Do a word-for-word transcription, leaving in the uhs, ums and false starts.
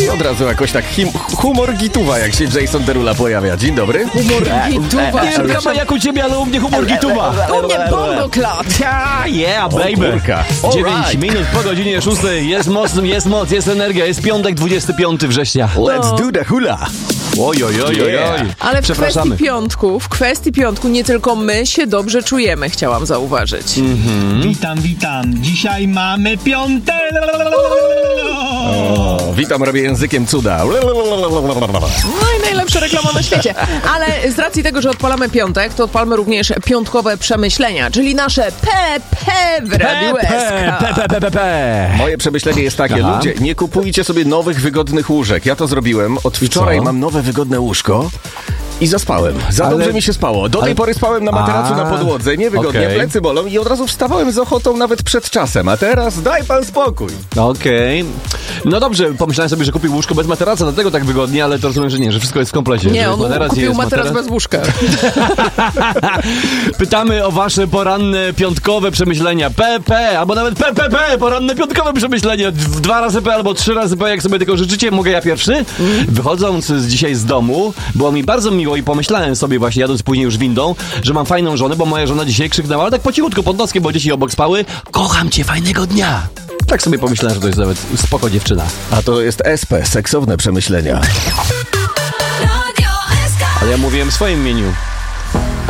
I od razu jakoś tak him, humor gituwa, jak się Jason Derulo pojawia. Dzień dobry. Humor gituwa. Nie wiem, ma jak u ciebie, ale u mnie humor gituwa. U mnie bongoklat. Ja, yeah, baby. dziewięć minut po godzinie szóstej. Jest moc, jest moc, jest energia. Jest piątek, dwudziestego piątego września. Let's do the hula. Oj, oj, oj, oj, oj. Ale w Przepraszamy. kwestii piątku, w kwestii piątku nie tylko my się dobrze czujemy, chciałam zauważyć. Mm-hmm. Witam, witam. Dzisiaj mamy piątek. O, witam, robię językiem cuda. No i najlepsza reklama na świecie. Ale z racji tego, że odpalamy piątek, to odpalmy również piątkowe przemyślenia, czyli nasze P P w Radiu S K. P, P, P, P, P. Moje przemyślenie jest takie, Aha. ludzie, nie kupujcie sobie nowych, wygodnych łóżek. Ja to zrobiłem. Od wczoraj Co? mam nowe, wygodne łóżko. I zaspałem. Za Ale- dobrze mi się spało. Do tej ale- pory spałem na materacu A, na podłodze, niewygodnie, okej. plecy bolą i od razu wstawałem z ochotą nawet przed czasem. A teraz daj pan spokój. Okej. No dobrze, pomyślałem sobie, że kupił łóżko bez materaca, dlatego tak wygodnie, ale to rozumiem, że nie, że wszystko jest w komplecie. że Nie, jest on materac, kupił jest materac bez łóżka. Pytamy o wasze poranne, piątkowe przemyślenia. P P, albo nawet P P P, poranne, piątkowe przemyślenia. W Dwa razy P albo trzy razy P, jak sobie tego życzycie. Mogę ja pierwszy? Mhm. Wychodząc z dzisiaj z domu, było mi bardzo miło i pomyślałem sobie właśnie, jadąc później już windą, że mam fajną żonę, bo moja żona dzisiaj krzyknęła, ale tak po cichutku pod noskiem, bo dzieci obok spały. Kocham cię, fajnego dnia. Tak sobie pomyślałem, że to jest nawet spoko dziewczyna. A to jest S P, seksowne przemyślenia. Ale ja mówiłem w swoim imieniu.